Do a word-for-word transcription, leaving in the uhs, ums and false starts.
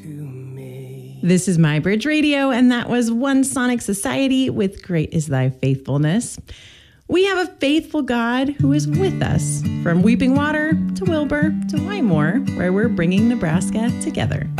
This is My Bridge Radio, and that was One Sonic Society with Great Is Thy Faithfulness. We have a faithful God who is with us from Weeping Water to Wilbur to Wymore, where we're bringing Nebraska together.